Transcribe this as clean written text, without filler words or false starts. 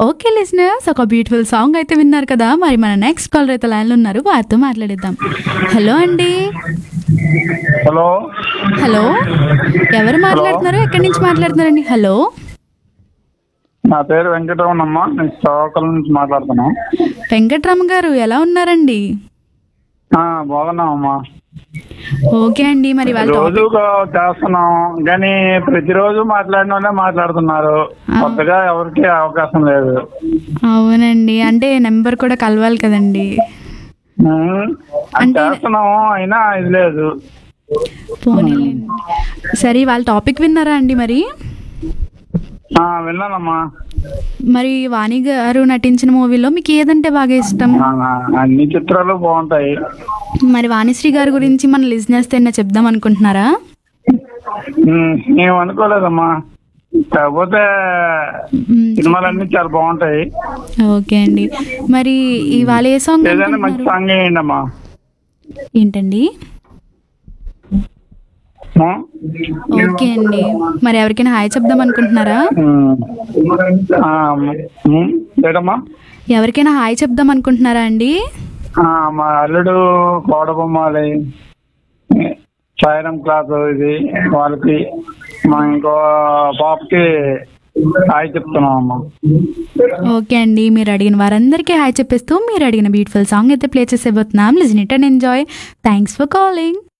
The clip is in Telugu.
ఓకే లిజనర్స్, ఒక బ్యూటిఫుల్ సాంగ్ అయితే విన్నారు కదా. మరి మన నెక్స్ట్ కాలర్ అయితే లైన్లో ఉన్నారు, వారితో మాట్లాడిద్దాం. హలో అండి. హలో హలో, ఎవరు మాట్లాడుతున్నారు, ఎక్కడి నుంచి మాట్లాడుతున్నారండి? హలో, నా పేరు వెంకటరమణమ్మ, నేను శ్రీకాకుళం నుంచి మాట్లాడుతున్నాను. వెంకట్రామ గారు ఎలా ఉన్నారండి? బాగున్నామమ్మా. ఓకే అండి, మరి వాళ్ళ రోజు చేస్తున్నాం కానీ ప్రతిరోజు మాట్లాడినోనే మాట్లాడుతున్నారు, కొత్తగా ఎవరికి అవకాశం లేదు. అవునండి, అంటే నెంబర్ కూడా కలవాలి కదండి. అంటే చేస్తున్నాము అయినా ఇది లేదు. పోనీలేండి. సరే, వాళ్ళ టాపిక్ విన్నారా అండి? మరి విన్నానమ్మా. మరి వాణి గారు నటించిన మూవీలో మీకు ఏదంటే బాగా ఇష్టం? అన్ని చిత్రాలు బాగుంటాయి. మరి వాణిశ్రీ గారి గురించి మన లిజినెస్ తో చెప్దాం అనుకుంటున్నారా? మేము అనుకోలేదమ్మా, కాకపోతే సినిమాలన్నీ చాలా బాగుంటాయి. ఓకే అండి, మరి ఇవాళ ఏ సాంగ్? ఏదైనా మంచి సాంగ్ వేయండి అమ్మా. ఏంటండి? ఓకే అండి, మరి ఎవరికైనా హాయ్ చెప్దాం అనుకుంటున్నారా? లేదమ్మా, ఎవరికైనా హాయ్ చెప్దాం అనుకుంటున్నారా అండి? మా అల్లుడు కోడబొమ్మాలి సాయిరం క్లాస్ ఇది వాళ్ళకి, మా ఇంకో పాపకి హాయ్ చెప్తున్నాం అమ్మా. ఓకే అండి, మీరు అడిగిన వారందరికీ హాయ్ చెప్పేస్తూ మీరు అడిగిన బ్యూటిఫుల్ సాంగ్ అయితే play చేసేబోతున్నాం. Listen it and enjoy. Thanks for calling.